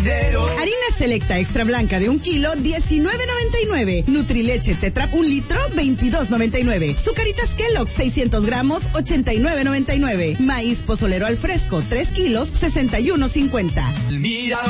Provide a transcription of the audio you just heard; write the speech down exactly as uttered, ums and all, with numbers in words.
dinero. Harina selecta extra blanca de un kilo, diecinueve noventa y nueve. Nutrileche Tetra, un litro, veintidós noventa y nueve. Zucaritas Kellogg, seiscientos gramos, ochenta y nueve noventa y nueve. Maíz pozolero al fresco, tres kilos, sesenta y uno cincuenta. Mira